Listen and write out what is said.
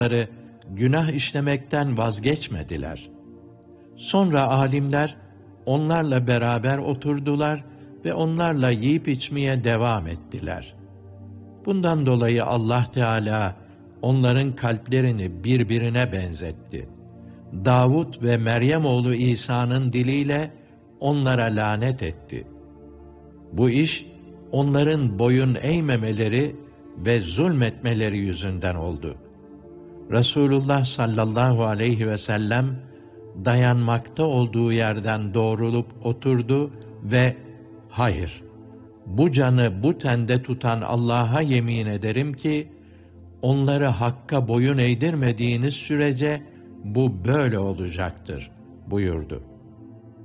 günah işlemekten vazgeçmediler. Sonra alimler onlarla beraber oturdular ve onlarla yiyip içmeye devam ettiler. Bundan dolayı Allah Teala onların kalplerini birbirine benzetti. Davud ve Meryem oğlu İsa'nın diliyle onlara lanet etti. Bu iş onların boyun eğmemeleri ve zulmetmeleri yüzünden oldu. Resulullah sallallahu aleyhi ve sellem dayanmakta olduğu yerden doğrulup oturdu ve hayır, bu canı bu tende tutan Allah'a yemin ederim ki onları hakka boyun eğdirmediğiniz sürece bu böyle olacaktır buyurdu.